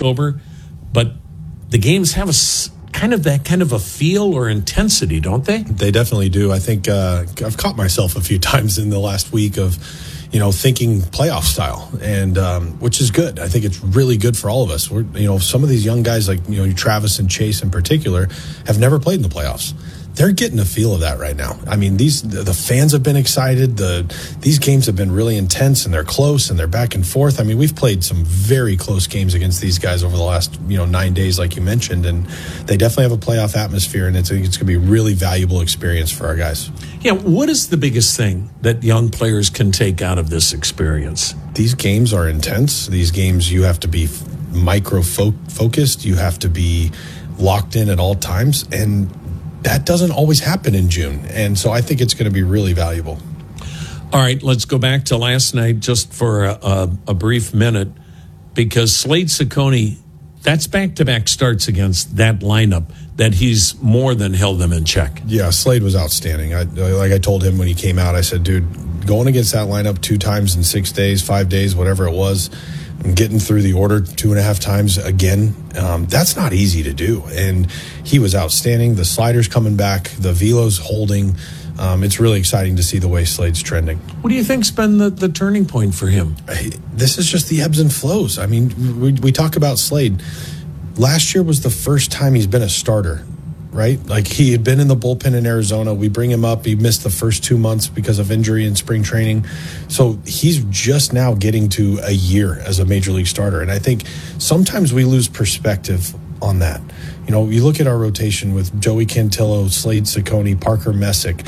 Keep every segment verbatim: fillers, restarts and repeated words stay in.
October, but the games have a kind of that kind of a feel or intensity, don't they? They definitely do. I think uh, I've caught myself a few times in the last week of, you know, thinking playoff style, and um, which is good. I think it's really good for all of us. We're, you know, some of these young guys, like, you know, Travis and Chase in particular, have never played in the playoffs. They're getting a feel of that right now. I mean, these the fans have been excited. The these games have been really intense, and they're close, and they're back and forth. I mean, we've played some very close games against these guys over the last, you know, nine days, like you mentioned, and they definitely have a playoff atmosphere, and it's it's going to be a really valuable experience for our guys. Yeah, what is the biggest thing that young players can take out of this experience? These games are intense. These games, you have to be micro focused. You have to be locked in at all times, and that doesn't always happen in June, and so I think it's going to be really valuable. All right, let's go back to last night just for a, a, a brief minute, because Slade Cecconi, that's back-to-back starts against that lineup that he's more than held them in check. Yeah, Slade was outstanding. I, like I told him when he came out, I said, dude, going against that lineup two times in six days, five days, whatever it was, and getting through the order two and a half times again, um, that's not easy to do. And he was outstanding. The sliders coming back, the velos holding. Um, it's really exciting to see the way Slade's trending. What do you think's been the, the turning point for him? This is just the ebbs and flows. I mean, we, we talk about Slade. Last year was the first time he's been a starter, right? Like, he had been in the bullpen in Arizona. We bring him up. He missed the first two months because of injury in spring training. So he's just now getting to a year as a major league starter. And I think sometimes we lose perspective on that. You know, you look at our rotation with Joey Cantillo, Slade Cecconi, Parker Messick.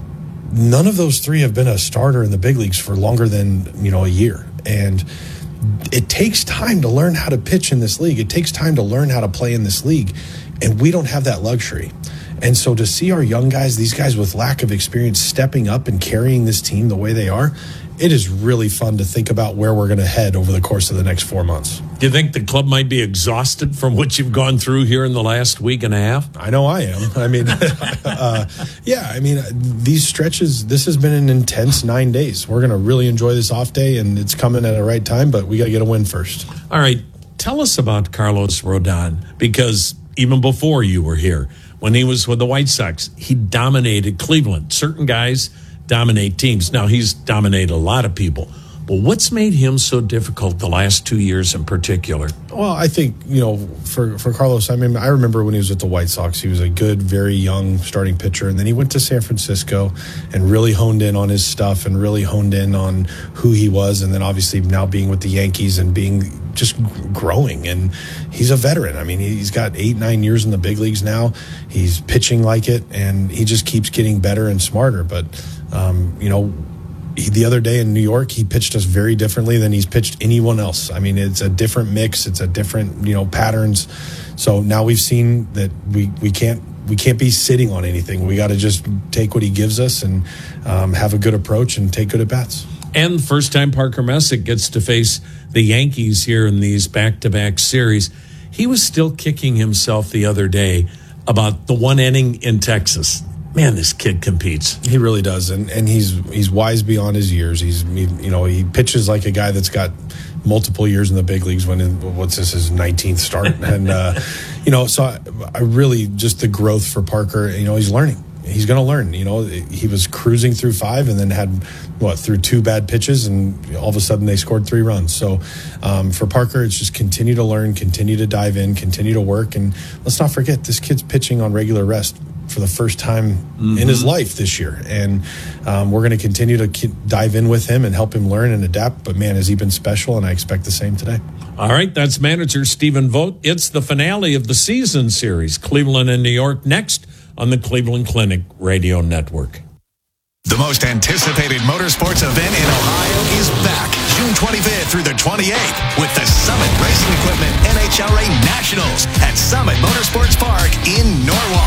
None of those three have been a starter in the big leagues for longer than, you know, a year. And it takes time to learn how to pitch in this league. It takes time to learn how to play in this league. And we don't have that luxury. And so to see our young guys, these guys with lack of experience, stepping up and carrying this team the way they are, it is really fun to think about where we're going to head over the course of the next four months. Do you think the club might be exhausted from what you've gone through here in the last week and a half? I know I am. I mean, uh, yeah, I mean, these stretches, this has been an intense nine days. We're going to really enjoy this off day, and it's coming at the right time, but we got to get a win first. All right. Tell us about Carlos Rodon, because even before you were here, when he was with the White Sox, he dominated Cleveland. Certain guys dominate teams. Now, he's dominated a lot of people. But what's made him so difficult the last two years in particular? Well, I think, you know, for, for Carlos, I mean, I remember when he was at the White Sox, he was a good, very young starting pitcher. And then he went to San Francisco and really honed in on his stuff and really honed in on who he was. And then obviously now being with the Yankees and being just growing. And he's a veteran. I mean, he's got eight, nine years in the big leagues now. He's pitching like it, and he just keeps getting better and smarter. But, um, you know, He, the other day in New York, he pitched us very differently than he's pitched anyone else. I mean, it's a different mix. It's a different, you know, patterns. So now we've seen that we, we can't we can't be sitting on anything. We got to just take what he gives us and um, have a good approach and take good at bats. And the first time Parker Messick gets to face the Yankees here in these back-to-back series, he was still kicking himself the other day about the one inning in Texas. Man, this kid competes. He really does, and and he's he's wise beyond his years. He's he, you know he pitches like a guy that's got multiple years in the big leagues. When in, what's this his nineteenth start, and uh, you know so I, I really just the growth for Parker. You know he's learning. He's going to learn. You know he was cruising through five, and then had what through two bad pitches, and all of a sudden they scored three runs. So um, for Parker, it's just continue to learn, continue to dive in, continue to work, and let's not forget this kid's pitching on regular rest for the first time mm-hmm. in his life this year. And um, we're going to continue to k- dive in with him and help him learn and adapt. But, man, has he been special, and I expect the same today. All right, that's manager Stephen Vogt. It's the finale of the season series, Cleveland and New York, next on the Cleveland Clinic Radio Network. The most anticipated motorsports event in Ohio is back June twenty-fifth through the twenty-eighth with the Summit Racing Equipment N H R A Nationals at Summit Motorsports Park in Norwalk.